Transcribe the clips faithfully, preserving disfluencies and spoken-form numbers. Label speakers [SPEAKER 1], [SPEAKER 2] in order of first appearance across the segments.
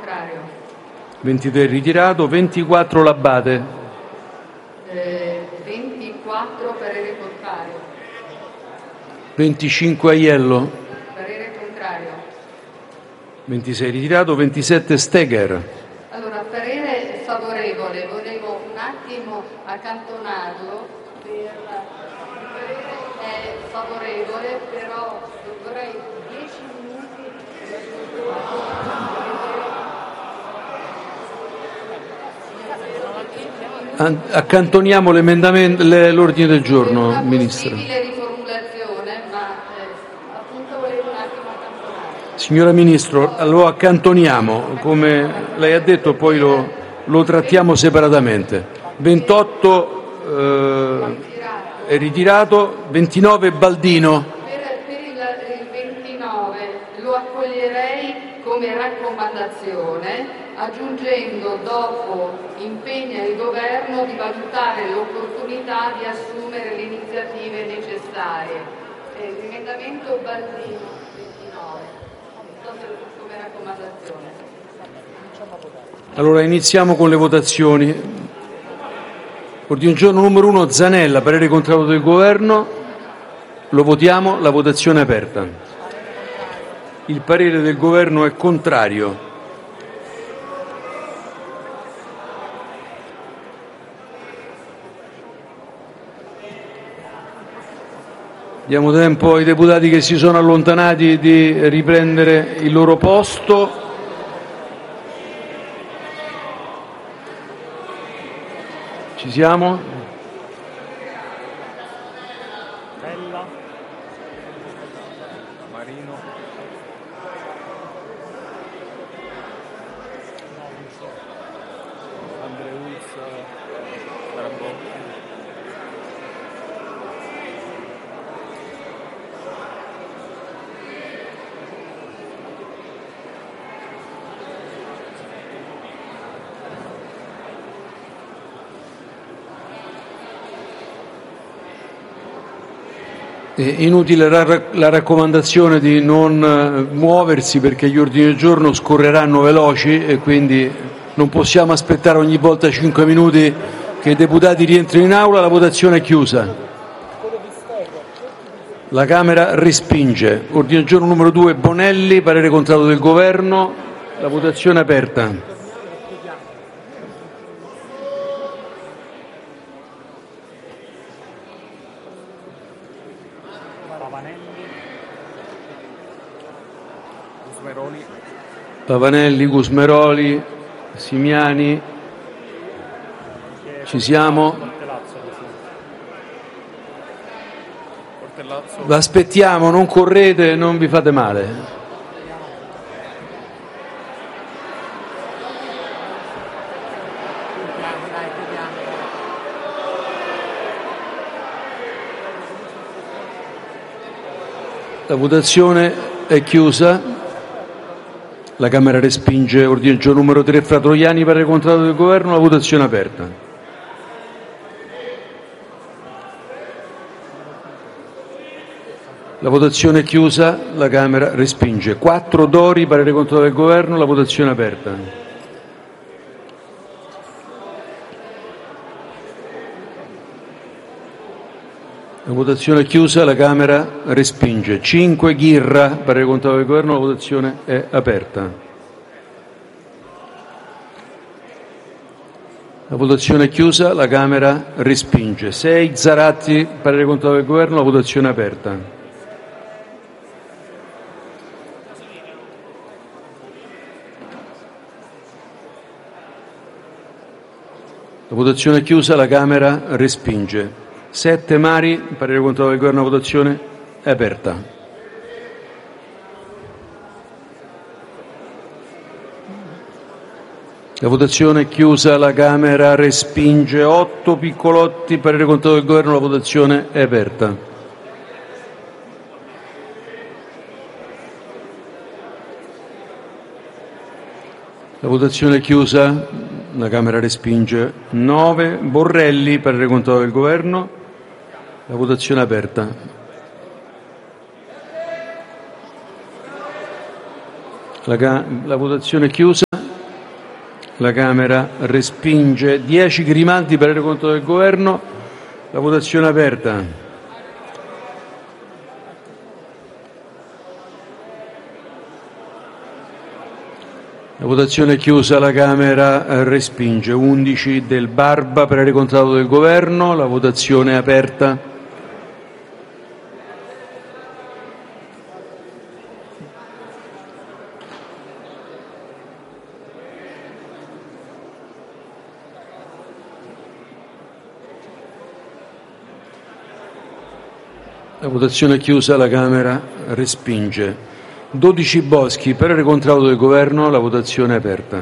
[SPEAKER 1] contrario.
[SPEAKER 2] ventitré ritirato, ventiquattro L'Abbate.
[SPEAKER 1] Eh, ventiquattro parere contrario.
[SPEAKER 2] venticinque Aiello.
[SPEAKER 1] Parere contrario.
[SPEAKER 2] ventisei ritirato, ventisette Steger.
[SPEAKER 1] Allora, parere favorevole, volevo un attimo accantonarlo per... Il parere è favorevole, però vorrei dieci minuti.
[SPEAKER 2] An- Accantoniamo l'emendamento, le- l'ordine del giorno,
[SPEAKER 1] Una
[SPEAKER 2] Ministro.
[SPEAKER 1] possibile riformulazione, ma eh, appunto volevo un attimo accantonare.
[SPEAKER 2] Signora Ministro, lo accantoniamo, come lei ha detto, poi lo, lo trattiamo separatamente. ventotto eh, è ritirato, ventinove Baldino.
[SPEAKER 1] Per, per il, il ventinove lo accoglierei come raccomandazione, aggiungendo dopo impegna il governo di valutare l'opportunità di assumere le iniziative necessarie. Eh, l'emendamento Baldino ventinove, non so se come raccomandazione.
[SPEAKER 2] Allora iniziamo con le votazioni. Ordine del giorno numero uno, Zanella, parere contrario del governo. Lo votiamo, la votazione è aperta. Il parere del governo è contrario. Diamo tempo ai deputati che si sono allontanati di riprendere il loro posto. Ci siamo?
[SPEAKER 3] Bella. Marino. Andreuz. Tarabocchi.
[SPEAKER 2] È inutile la, la raccomandazione di non eh, muoversi perché gli ordini del giorno scorreranno veloci e quindi non possiamo aspettare ogni volta cinque minuti che i deputati rientrino in aula. La votazione è chiusa. La Camera respinge. Ordine del giorno numero due, Bonelli, parere contrario del governo. La votazione è aperta.
[SPEAKER 3] Gusmeroli.
[SPEAKER 2] Pavanelli, Gusmeroli, Simiani, ci siamo?
[SPEAKER 3] Cortellazzo.
[SPEAKER 2] L'aspettiamo, non correte, non vi fate male. La votazione è chiusa. La Camera respinge ordine del giorno numero tre, Fratroiani, parere contrario del governo. La votazione è aperta. La votazione è chiusa. La Camera respinge. quattro Dori, parere contrario del governo. La votazione è aperta. La votazione è chiusa, la Camera respinge. cinque Ghirra, parere contrario del governo, la votazione è aperta. La votazione è chiusa, la Camera respinge. sei Zaratti, parere contrario del governo, la votazione è aperta. La votazione è chiusa, la Camera respinge. sette Mari, parere contrario del governo, la votazione è aperta. La votazione è chiusa, la Camera respinge. otto Piccolotti, parere contrario del governo, la votazione è aperta. La votazione è chiusa, la Camera respinge. nove Borrelli, parere contrario del governo. La votazione è aperta. La, la votazione è chiusa. la Camera respinge. dieci Grimaldi, parere contrario del Governo, la votazione è aperta. La votazione è chiusa, la Camera respinge. undici del Barba, parere contrario del Governo, la votazione è aperta. La votazione è chiusa, la Camera respinge. dodici Boschi, parere contrario del Governo, la votazione è aperta.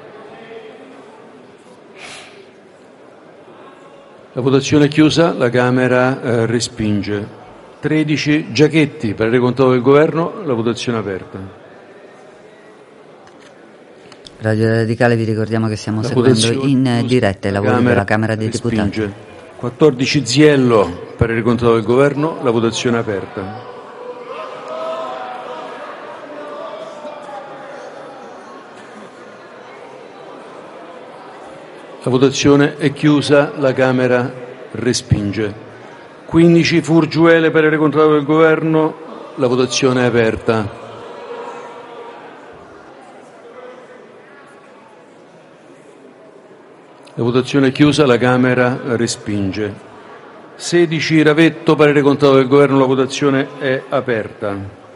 [SPEAKER 2] La votazione è chiusa, la Camera eh, respinge. tredici Giachetti, parere contrario del Governo, la votazione è aperta.
[SPEAKER 4] Radio Radicale, vi ricordiamo che stiamo
[SPEAKER 2] La
[SPEAKER 4] seguendo in
[SPEAKER 2] chiusa,
[SPEAKER 4] diretta i lavori
[SPEAKER 2] Camera
[SPEAKER 4] della Camera dei
[SPEAKER 2] respinge.
[SPEAKER 4] Deputati.
[SPEAKER 2] quattordici Ziello, parere contrario del Governo, la votazione è aperta. La votazione è chiusa, la Camera respinge. quindici Furgiuele, parere contrario del Governo, la votazione è aperta. La votazione è chiusa, la Camera respinge. sedici Ravetto, parere contrario del Governo, la votazione è aperta.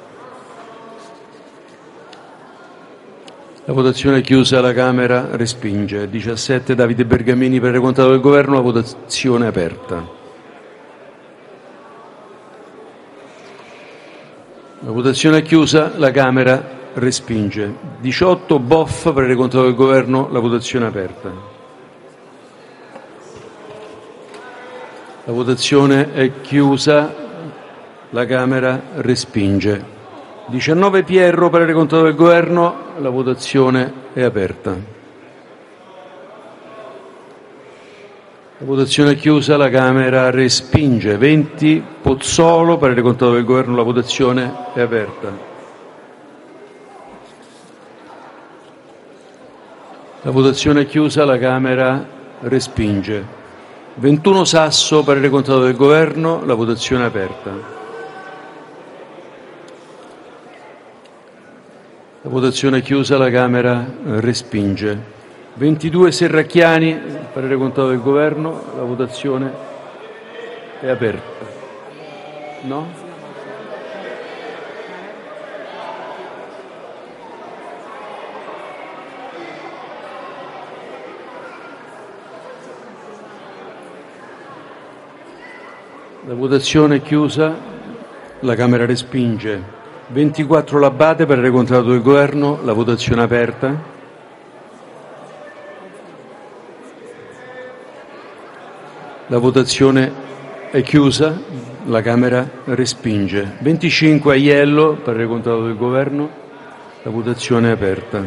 [SPEAKER 2] La votazione è chiusa, la Camera respinge. diciassette Davide Bergamini, parere contrario del Governo, la votazione è aperta. La votazione è chiusa, la Camera respinge. diciotto Boff, parere contrario del Governo, la votazione è aperta. La votazione è chiusa, la Camera respinge. diciannove Pierro, parere contrario del Governo, la votazione è aperta. La votazione è chiusa, la Camera respinge. venti Pozzolo, parere contrario del Governo, la votazione è aperta. La votazione è chiusa, la Camera respinge. ventuno Sasso, parere contrario del Governo, la votazione è aperta. La votazione è chiusa, la Camera respinge. ventidue Serracchiani, parere contrario del Governo, la votazione è aperta. No? La votazione è chiusa, la Camera respinge. ventiquattro Labate, parere contrario del Governo, la votazione è aperta. La votazione è chiusa, la Camera respinge. venticinque Aiello, parere contrario del Governo, la votazione è aperta.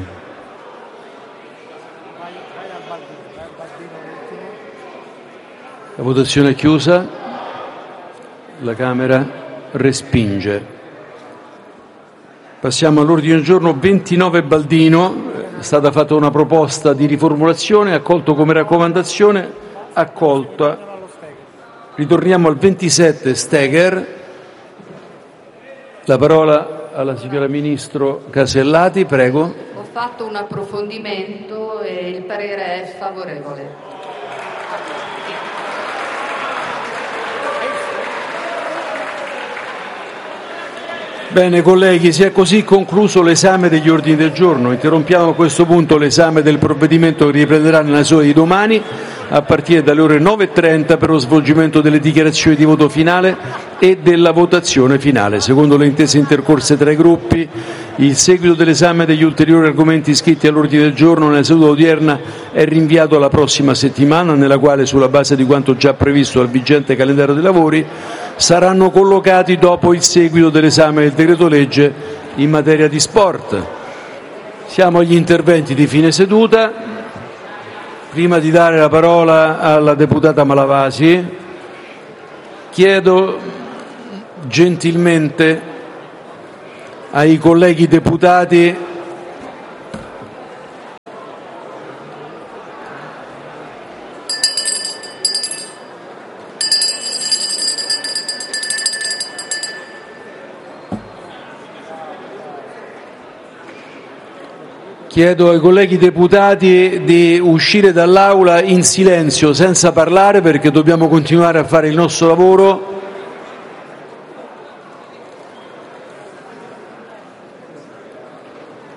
[SPEAKER 2] La votazione è chiusa, la Camera respinge. Passiamo all'ordine del giorno. ventinove Baldino, è stata fatta una proposta di riformulazione, accolto come raccomandazione, accolta. Ritorniamo al ventisette Steger. La parola alla signora Ministro Casellati, prego.
[SPEAKER 1] Ho fatto un approfondimento e il parere è favorevole.
[SPEAKER 2] Bene colleghi, si è così concluso l'esame degli ordini del giorno. Interrompiamo a questo punto l'esame del provvedimento che riprenderà nella seduta di domani a partire dalle ore nove e trenta per lo svolgimento delle dichiarazioni di voto finale e della votazione finale. Secondo le intese intercorse tra i gruppi, il seguito dell'esame degli ulteriori argomenti iscritti all'ordine del giorno nella seduta odierna è rinviato alla prossima settimana, nella quale, sulla base di quanto già previsto dal vigente calendario dei lavori, saranno collocati dopo il seguito dell'esame del decreto legge in materia di sport. Siamo agli interventi di fine seduta. Prima di dare la parola alla deputata Malavasi, chiedo gentilmente ai colleghi deputati Chiedo ai colleghi deputati di uscire dall'Aula in silenzio, senza parlare, perché dobbiamo continuare a fare il nostro lavoro.